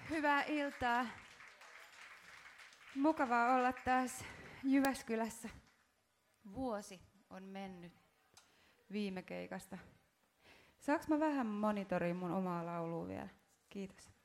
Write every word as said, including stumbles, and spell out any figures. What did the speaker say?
Hyvää iltaa. Mukavaa olla taas Jyväskylässä. Vuosi on mennyt viime keikasta. Saanko mä vähän monitoriin mun omaa laulua vielä? Kiitos.